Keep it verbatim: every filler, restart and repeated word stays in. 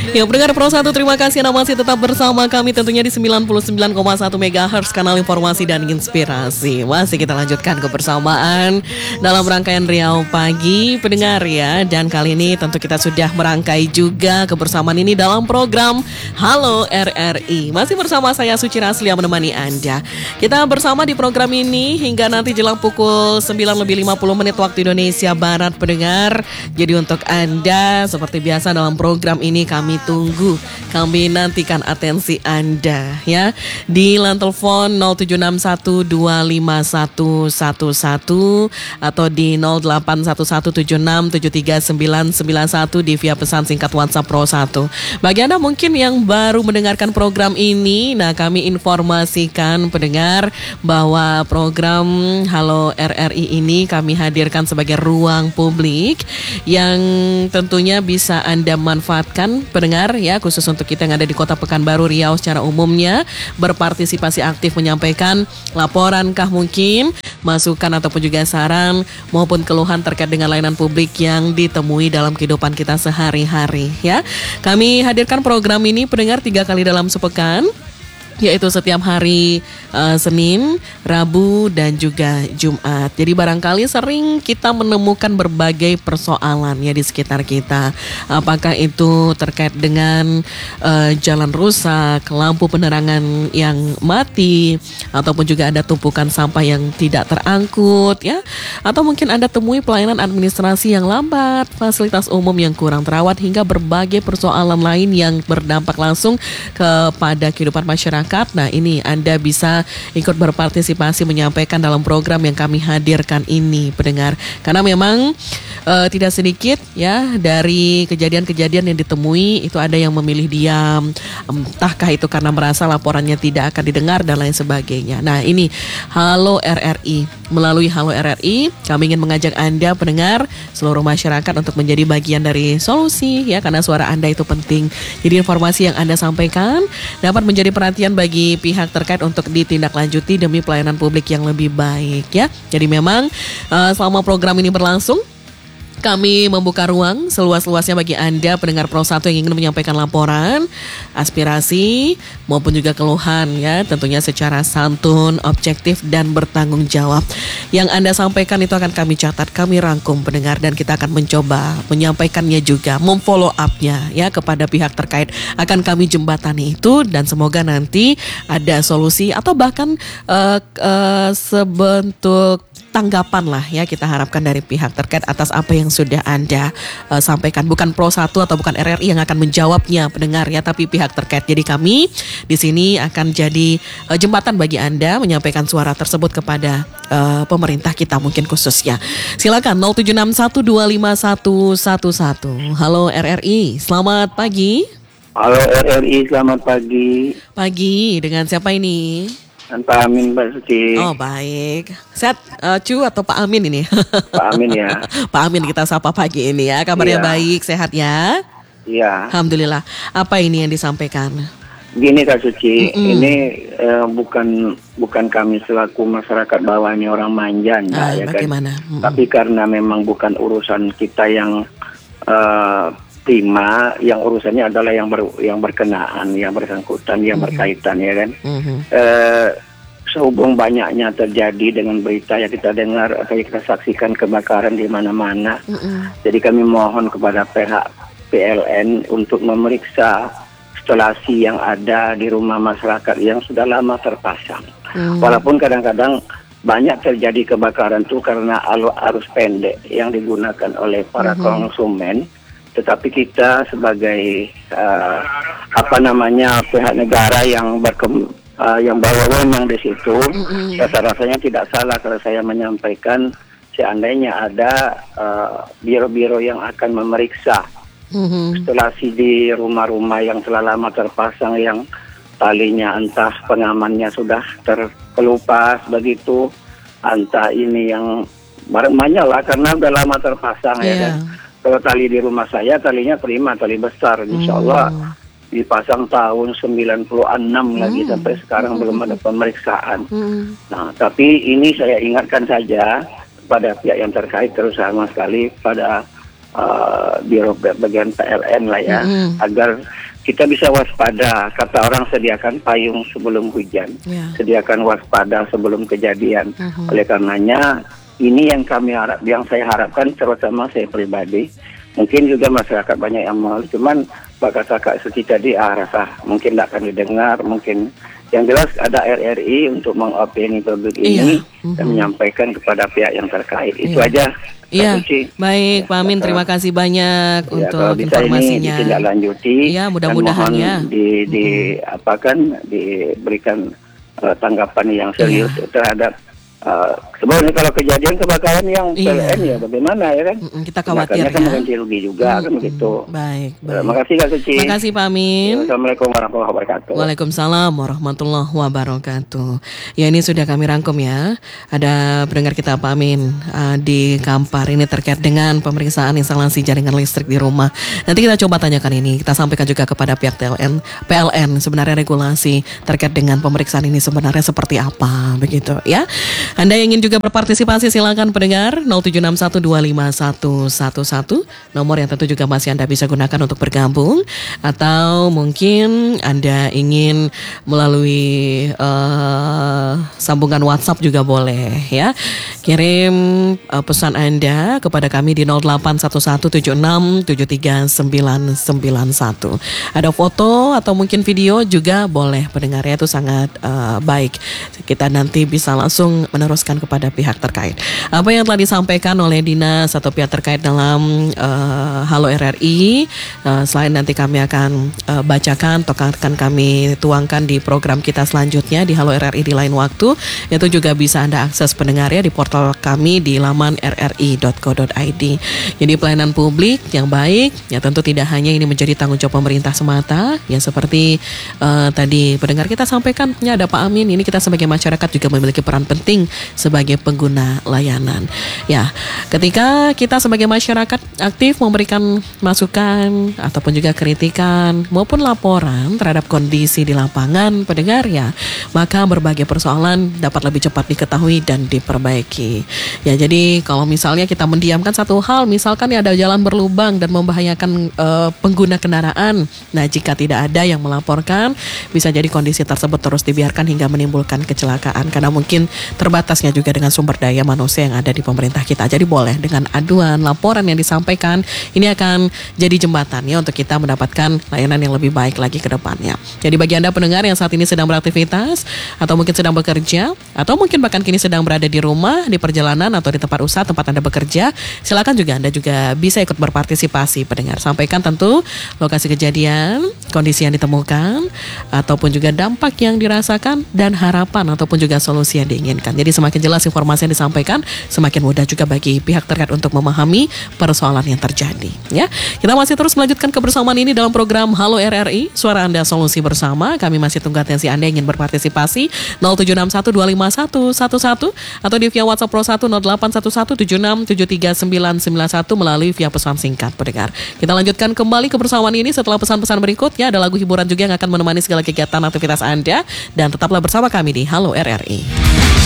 Ya, pendengar Pro satu, terima kasih Anda masih tetap bersama kami tentunya di sembilan puluh sembilan koma satu megahertz kanal informasi dan inspirasi. Masih kita lanjutkan kebersamaan dalam rangkaian Riau Pagi, pendengar ya. Dan kali ini tentu kita sudah merangkai juga kebersamaan ini dalam program Halo R R I. Masih bersama saya Suci Rasli yang menemani Anda. Kita bersama di program ini hingga nanti jelang pukul sembilan lebih lima puluh menit waktu Indonesia Barat, pendengar. Jadi untuk Anda seperti biasa dalam program ini kami tunggu, kami nantikan atensi Anda ya di line telepon nol tujuh enam satu dua lima satu satu satu atau di nol delapan satu satu tujuh enam tujuh tiga sembilan sembilan satu di via pesan singkat WhatsApp Pro satu. Bagi Anda mungkin yang baru mendengarkan program ini, nah kami informasikan pendengar bahwa program Halo R R I ini kami hadirkan sebagai ruang publik yang tentunya bisa Anda manfaatkan pendengar ya, khusus untuk kita yang ada di Kota Pekanbaru Riau secara umumnya, berpartisipasi aktif menyampaikan laporan kah mungkin, masukan ataupun juga saran maupun keluhan terkait dengan layanan publik yang ditemui dalam kehidupan kita sehari-hari ya. Kami hadirkan program ini pendengar tiga kali dalam sepekan, yaitu setiap hari uh, Senin, Rabu, dan juga Jumat. Jadi barangkali sering kita menemukan berbagai persoalan ya di sekitar kita. Apakah itu terkait dengan uh, jalan rusak, lampu penerangan yang mati, ataupun juga ada tumpukan sampah yang tidak terangkut ya. Atau mungkin Anda temui pelayanan administrasi yang lambat, fasilitas umum yang kurang terawat, hingga berbagai persoalan lain yang berdampak langsung kepada kehidupan masyarakat. Nah ini Anda bisa ikut berpartisipasi menyampaikan dalam program yang kami hadirkan ini pendengar. Karena memang uh, tidak sedikit ya dari kejadian-kejadian yang ditemui itu ada yang memilih diam, entahkah itu karena merasa laporannya tidak akan didengar dan lain sebagainya. Nah ini Halo R R I, melalui Halo R R I kami ingin mengajak Anda pendengar seluruh masyarakat untuk menjadi bagian dari solusi ya, karena suara Anda itu penting. Jadi informasi yang Anda sampaikan dapat menjadi perhatian bagi pihak terkait untuk ditindaklanjuti demi pelayanan publik yang lebih baik ya. Jadi memang uh, selama program ini berlangsung, kami membuka ruang seluas-luasnya bagi Anda pendengar Pro satu yang ingin menyampaikan laporan, aspirasi maupun juga keluhan ya, tentunya secara santun, objektif dan bertanggung jawab. Yang Anda sampaikan itu akan kami catat, kami rangkum pendengar, dan kita akan mencoba menyampaikannya juga, memfollow up-nya ya kepada pihak terkait. Akan kami jembatani itu dan semoga nanti ada solusi atau bahkan uh, uh, sebentuk tanggapan lah ya, kita harapkan dari pihak terkait atas apa yang sudah Anda uh, sampaikan. Bukan Pro satu atau bukan R R I yang akan menjawabnya pendengar ya, tapi pihak terkait. Jadi kami di sini akan jadi uh, jembatan bagi Anda menyampaikan suara tersebut kepada uh, pemerintah kita mungkin khususnya. Silakan nol tujuh enam satu dua lima satu satu satu. Halo R R I, selamat pagi. Halo R R I, selamat pagi. Pagi, dengan siapa ini? Dan Pak Amin, Mbak Suci. Oh baik, sehat uh, Cu atau Pak Amin ini? Pak Amin ya. Pak Amin kita sapa pagi ini ya, kabarnya iya. Baik, sehat ya? Iya. Alhamdulillah. Apa ini yang disampaikan? Gini Kak Suci, Mm-mm. ini eh, bukan bukan kami selaku masyarakat bawah ini orang manja, ah, ya bagaimana? kan? Tapi karena memang bukan urusan kita yang uh, prima, yang urusannya adalah yang ber, yang berkenaan, yang bersangkutan, yang mm-hmm. berkaitan ya kan. Mm-hmm. Eh, sehubung banyaknya terjadi dengan berita yang kita dengar atau kita saksikan kebakaran di mana-mana, mm-hmm. jadi kami mohon kepada pihak P L N untuk memeriksa instalasi yang ada di rumah masyarakat yang sudah lama terpasang. Mm-hmm. Walaupun kadang-kadang banyak terjadi kebakaran itu karena arus pendek yang digunakan oleh para mm-hmm. konsumen. Tetapi kita sebagai uh, apa namanya pihak negara yang berkem, uh, yang bawa wewenang di situ, mm-hmm. rasa-rasanya tidak salah kalau saya menyampaikan seandainya ada uh, biro-biro yang akan memeriksa mm-hmm. instalasi di rumah-rumah yang telah lama terpasang, yang talinya entah pengamannya sudah terkelupas begitu, entah ini yang banyak lah karena sudah lama terpasang yeah. ya kan. Kalau tali di rumah saya, talinya prima, tali besar. Insya Allah hmm. dipasang tahun sembilan puluh enam hmm. lagi, sampai sekarang hmm. belum ada pemeriksaan. Hmm. Nah, tapi ini saya ingatkan saja kepada pihak yang terkait, terutama sekali pada uh, Biro bagian P L N lah ya, hmm. agar kita bisa waspada. Kata orang, sediakan payung sebelum hujan, yeah. sediakan waspada sebelum kejadian. Uh-huh. Oleh karenanya ini yang kami harap, yang saya harapkan, terutama saya pribadi. Mungkin juga masyarakat banyak yang mau, cuman Pak kata Kak Suci tadi, ah rasa mungkin tidak akan didengar. Mungkin yang jelas ada R R I untuk mengopini produk ini, iya. uh-huh. dan menyampaikan kepada pihak yang terkait. Itu iya. aja. Iya, baik, ya, Pak Amin, terima kasih banyak ya, untuk informasinya. Ini ditindaklanjuti, ya, mudah-mudahan ya. Di, di hmm. apa kan diberikan uh, tanggapan yang serius ya. terhadap uh, sebenarnya kalau kejadian kebakaran yang P L N ya bagaimana ya kan? Kita khawatir ya. Kan mengganti rugi juga hmm. kan begitu. Baik, baik. Terima kasih Kak Suci. Terima kasih Pak Amin. Assalamualaikum warahmatullahi wabarakatuh. Waalaikumsalam warahmatullahi wabarakatuh. Ya, ini sudah kami rangkum ya. Ada pendengar kita Pak Amin uh, di Kampar ini terkait dengan pemeriksaan instalasi jaringan listrik di rumah. Nanti kita coba tanyakan ini. Kita sampaikan juga kepada pihak P L N. P L N sebenarnya regulasi terkait dengan pemeriksaan ini sebenarnya seperti apa begitu ya. Anda yang ingin juga berpartisipasi silakan pendengar nol tujuh enam satu dua lima satu satu satu, nomor yang tentu juga masih Anda bisa gunakan untuk bergabung, atau mungkin Anda ingin melalui uh, sambungan WhatsApp juga boleh ya. Kirim uh, pesan Anda kepada kami di nol delapan satu satu tujuh enam tujuh tiga sembilan sembilan satu. Ada foto atau mungkin video juga boleh pendengar ya, itu sangat uh, baik. Kita nanti bisa langsung meneruskan kepada pihak terkait. Apa yang telah disampaikan oleh dinas atau pihak terkait dalam uh, Halo R R I, uh, selain nanti kami akan uh, bacakan atau akan kami tuangkan di program kita selanjutnya di Halo R R I di lain waktu, itu juga bisa Anda akses pendengar ya di portal kami di laman r r i dot co dot i d. Jadi pelayanan publik yang baik ya tentu tidak hanya ini menjadi tanggung jawab pemerintah semata ya, seperti uh, tadi pendengar kita sampaikan ya, ada Pak Amin, ini kita sebagai masyarakat juga memiliki peran penting sebagai pengguna layanan. Ya, ketika kita sebagai masyarakat aktif memberikan masukan ataupun juga kritikan maupun laporan terhadap kondisi di lapangan pendengar ya, maka berbagai persoalan dapat lebih cepat diketahui dan diperbaiki. Ya, jadi kalau misalnya kita mendiamkan satu hal, misalkan ya ada jalan berlubang dan membahayakan uh, pengguna kendaraan. Nah, jika tidak ada yang melaporkan, bisa jadi kondisi tersebut terus dibiarkan hingga menimbulkan kecelakaan karena mungkin terbatasnya juga dengan sumber daya manusia yang ada di pemerintah kita. Jadi boleh dengan aduan, laporan yang disampaikan, ini akan jadi jembatan ya untuk kita mendapatkan layanan yang lebih baik lagi ke depannya. Jadi bagi Anda pendengar yang saat ini sedang beraktivitas atau mungkin sedang bekerja atau mungkin bahkan kini sedang berada di rumah, di perjalanan atau di tempat usaha tempat Anda bekerja, silakan juga Anda juga bisa ikut berpartisipasi pendengar. Sampaikan tentu lokasi kejadian, kondisi yang ditemukan ataupun juga dampak yang dirasakan dan harapan ataupun juga solusi yang diinginkan. Jadi semakin jelas informasi yang disampaikan, semakin mudah juga bagi pihak terkait untuk memahami persoalan yang terjadi. Ya, kita masih terus melanjutkan kebersamaan ini dalam program Halo R R I, suara Anda solusi bersama. Kami masih tunggu atensi Anda yang ingin berpartisipasi nol tujuh enam satu dua lima satu satu satu atau di via WhatsApp Pro satu nol delapan satu satu tujuh enam tujuh tiga sembilan sembilan satu melalui via pesan singkat pendengar. Kita lanjutkan kembali kebersamaan ini setelah pesan-pesan berikutnya. Ada lagu hiburan juga yang akan menemani segala kegiatan aktivitas Anda, dan tetaplah bersama kami di Halo R R I.